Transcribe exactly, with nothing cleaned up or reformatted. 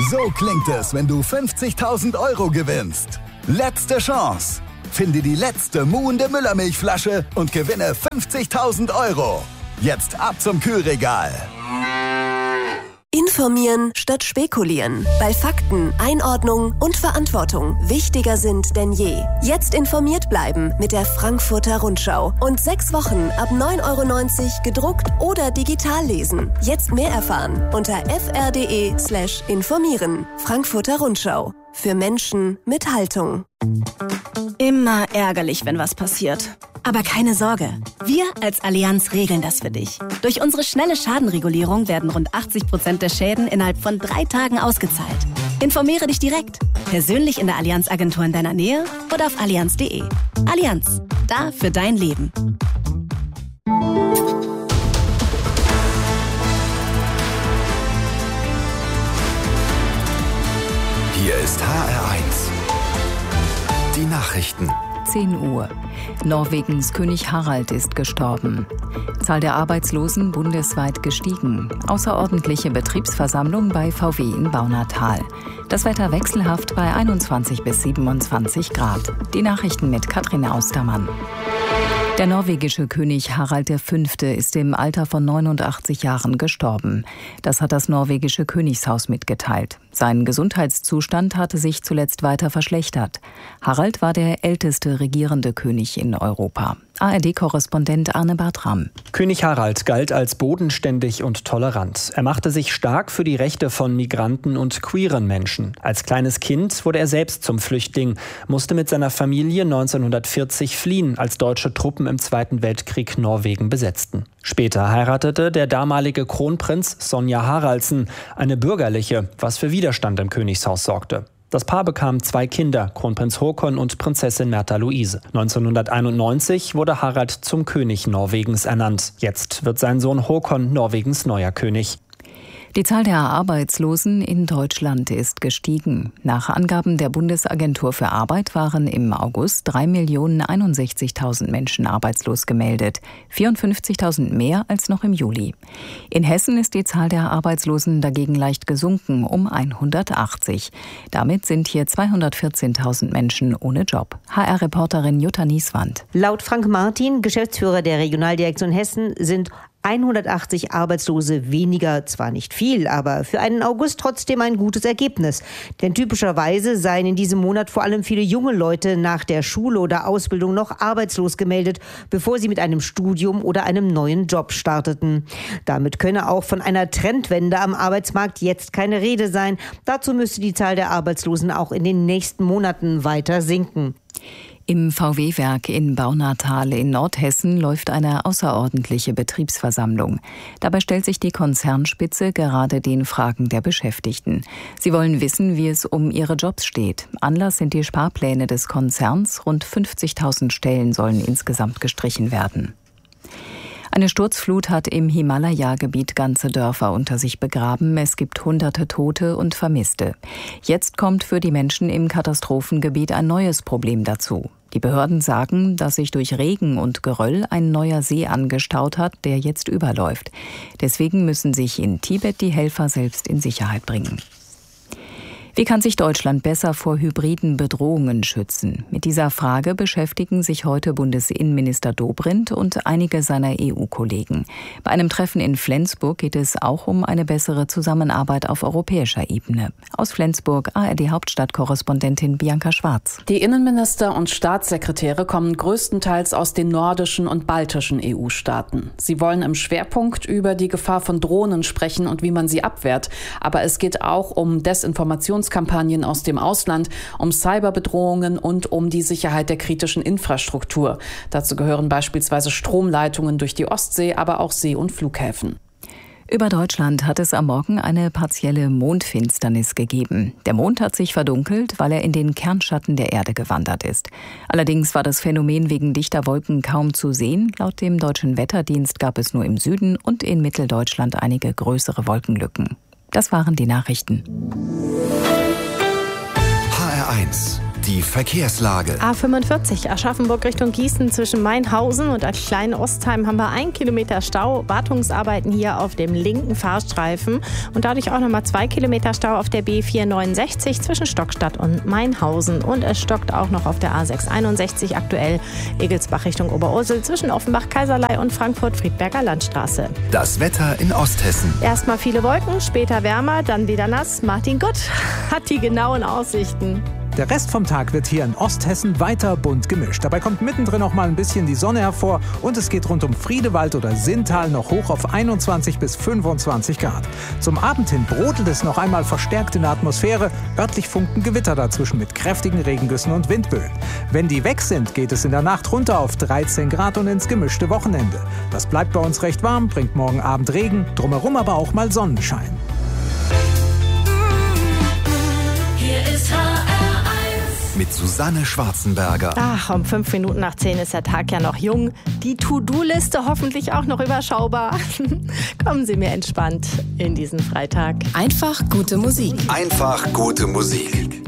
So klingt es, wenn du fünfzigtausend Euro gewinnst. Letzte Chance. Finde die letzte muhende Müllermilchflasche und gewinne fünfzigtausend Euro. Jetzt ab zum Kühlregal. Informieren statt spekulieren. Weil Fakten, Einordnung und Verantwortung wichtiger sind denn je. Jetzt informiert bleiben mit der Frankfurter Rundschau. Und sechs Wochen ab neun Euro neunzig gedruckt oder digital lesen. Jetzt mehr erfahren unter fr.de slash informieren. Frankfurter Rundschau. Für Menschen mit Haltung. Immer ärgerlich, wenn was passiert. Aber keine Sorge, wir als Allianz regeln das für dich. Durch unsere schnelle Schadenregulierung werden rund achtzig Prozent der Schäden innerhalb von drei Tagen ausgezahlt. Informiere dich direkt, persönlich in der Allianz-Agentur in deiner Nähe oder auf allianz punkt de. Allianz, da für dein Leben. Hier ist H R eins. Die Nachrichten. zehn Uhr. Norwegens König Harald ist gestorben. Zahl der Arbeitslosen bundesweit gestiegen. Außerordentliche Betriebsversammlung bei V W in Baunatal. Das Wetter wechselhaft bei einundzwanzig bis siebenundzwanzig Grad. Die Nachrichten mit Katrin Austermann. Der norwegische König Harald der Fünfte ist im Alter von neunundachtzig Jahren gestorben. Das hat das norwegische Königshaus mitgeteilt. Sein Gesundheitszustand hatte sich zuletzt weiter verschlechtert. Harald war der älteste regierende König in Europa. A R D-Korrespondent Arne Bartram. König Harald galt als bodenständig und tolerant. Er machte sich stark für die Rechte von Migranten und queeren Menschen. Als kleines Kind wurde er selbst zum Flüchtling, musste mit seiner Familie neunzehnhundertvierzig fliehen, als deutsche Truppen im Zweiten Weltkrieg Norwegen besetzten. Später heiratete der damalige Kronprinz Sonja Haraldsen, eine bürgerliche, was für Widerstand im Königshaus sorgte. Das Paar bekam zwei Kinder, Kronprinz Håkon und Prinzessin Märtha Louise. neunzehnhunderteinundneunzig wurde Harald zum König Norwegens ernannt. Jetzt wird sein Sohn Håkon Norwegens neuer König. Die Zahl der Arbeitslosen in Deutschland ist gestiegen. Nach Angaben der Bundesagentur für Arbeit waren im August drei Millionen einundsechzigtausend Menschen arbeitslos gemeldet, vierundfünfzigtausend mehr als noch im Juli. In Hessen ist die Zahl der Arbeitslosen dagegen leicht gesunken, um hundertachtzig. Damit sind hier zweihundertvierzehntausend Menschen ohne Job. H R-Reporterin Jutta Nieswand. Laut Frank Martin, Geschäftsführer der Regionaldirektion Hessen, sind hundertachtzig Arbeitslose weniger, zwar nicht viel, aber für einen August trotzdem ein gutes Ergebnis. Denn typischerweise seien in diesem Monat vor allem viele junge Leute nach der Schule oder Ausbildung noch arbeitslos gemeldet, bevor sie mit einem Studium oder einem neuen Job starteten. Damit könne auch von einer Trendwende am Arbeitsmarkt jetzt keine Rede sein. Dazu müsste die Zahl der Arbeitslosen auch in den nächsten Monaten weiter sinken. Im V W-Werk in Baunatal in Nordhessen läuft eine außerordentliche Betriebsversammlung. Dabei stellt sich die Konzernspitze gerade den Fragen der Beschäftigten. Sie wollen wissen, wie es um ihre Jobs steht. Anlass sind die Sparpläne des Konzerns. Rund fünfzigtausend Stellen sollen insgesamt gestrichen werden. Eine Sturzflut hat im Himalaya-Gebiet ganze Dörfer unter sich begraben. Es gibt hunderte Tote und Vermisste. Jetzt kommt für die Menschen im Katastrophengebiet ein neues Problem dazu. Die Behörden sagen, dass sich durch Regen und Geröll ein neuer See angestaut hat, der jetzt überläuft. Deswegen müssen sich in Tibet die Helfer selbst in Sicherheit bringen. Wie kann sich Deutschland besser vor hybriden Bedrohungen schützen? Mit dieser Frage beschäftigen sich heute Bundesinnenminister Dobrindt und einige seiner E U-Kollegen. Bei einem Treffen in Flensburg geht es auch um eine bessere Zusammenarbeit auf europäischer Ebene. Aus Flensburg A R D-Hauptstadtkorrespondentin Bianca Schwarz. Die Innenminister und Staatssekretäre kommen größtenteils aus den nordischen und baltischen E U-Staaten. Sie wollen im Schwerpunkt über die Gefahr von Drohnen sprechen und wie man sie abwehrt. Aber es geht auch um Desinformations Kampagnen aus dem Ausland, um Cyberbedrohungen und um die Sicherheit der kritischen Infrastruktur. Dazu gehören beispielsweise Stromleitungen durch die Ostsee, aber auch See- und Flughäfen. Über Deutschland hat es am Morgen eine partielle Mondfinsternis gegeben. Der Mond hat sich verdunkelt, weil er in den Kernschatten der Erde gewandert ist. Allerdings war das Phänomen wegen dichter Wolken kaum zu sehen. Laut dem Deutschen Wetterdienst gab es nur im Süden und in Mitteldeutschland einige größere Wolkenlücken. Das waren die Nachrichten. H R eins, Die Verkehrslage. A fünfundvierzig Aschaffenburg Richtung Gießen zwischen Mainhausen und Klein-Ostheim haben wir ein Kilometer Stau. Wartungsarbeiten hier auf dem linken Fahrstreifen und dadurch auch nochmal zwei Kilometer Stau auf der B vierhundertneunundsechzig zwischen Stockstadt und Mainhausen. Und es stockt auch noch auf der A sechshunderteinundsechzig aktuell Egelsbach Richtung Oberursel zwischen Offenbach, Kaiserlei und Frankfurt-Friedberger Landstraße. Das Wetter in Osthessen. Erstmal viele Wolken, später wärmer, dann wieder nass. Martin Gutt hat die genauen Aussichten. Der Rest vom Tag wird hier in Osthessen weiter bunt gemischt. Dabei kommt mittendrin noch mal ein bisschen die Sonne hervor und es geht rund um Friedewald oder Sinntal noch hoch auf einundzwanzig bis fünfundzwanzig Grad. Zum Abend hin brodelt es noch einmal verstärkt in der Atmosphäre. Örtlich funken Gewitter dazwischen mit kräftigen Regengüssen und Windböen. Wenn die weg sind, geht es in der Nacht runter auf dreizehn Grad und ins gemischte Wochenende. Das bleibt bei uns recht warm, bringt morgen Abend Regen, drumherum aber auch mal Sonnenschein. Hier ist H R eins mit Susanne Schwarzenberger. Ach, um fünf Minuten nach zehn ist der Tag ja noch jung. Die To-Do-Liste hoffentlich auch noch überschaubar. Kommen Sie mir entspannt in diesen Freitag. Einfach gute Musik. Einfach gute Musik.